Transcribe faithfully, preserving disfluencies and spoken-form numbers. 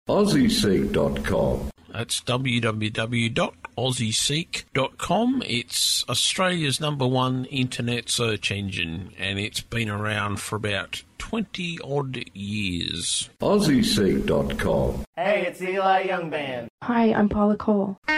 Aussie Seek dot com. That's w w w dot aussie seek dot com. It's Australia's number one internet search engine, and it's been around for about twenty odd years. Aussie Seek dot com. Hey, it's Eli Young Band. Hi, I'm Paula Cole.